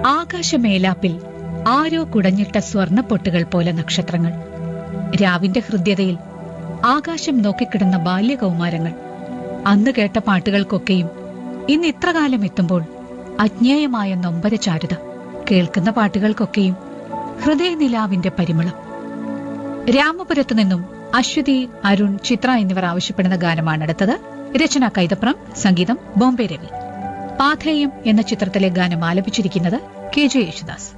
ആകാശമേലാപ്പിൽ ആരോ കുടഞ്ഞിട്ട സ്വർണപ്പൊട്ടുകൾ പോലെ നക്ഷത്രങ്ങൾ. രാവിന്റെ ഹൃദ്യതയിൽ ആകാശം നോക്കിക്കിടുന്ന ബാല്യകൗമാരങ്ങൾ. അന്ന് കേട്ട പാട്ടുകൾക്കൊക്കെയും ഇന്ന് ഇത്രകാലം എത്തുമ്പോൾ അജ്ഞേയമായ നൊമ്പര ചാരുത. കേൾക്കുന്ന പാട്ടുകൾക്കൊക്കെയും ഹൃദയനിലാവിന്റെ പരിമളം. രാമപുരത്തു നിന്നും അശ്വതി, അരുൺ, ചിത്ര എന്നിവർ ആവശ്യപ്പെടുന്ന ഗാനമാണ് അടുത്തത്. രചന കൈതപ്രം, സംഗീതം ബോംബെ രവി. പാഥേയം എന്ന ചിത്രത്തിലെ ഗാനം ആലപിച്ചിരിക്കുന്നത് കെ ജെ യേശുദാസ്.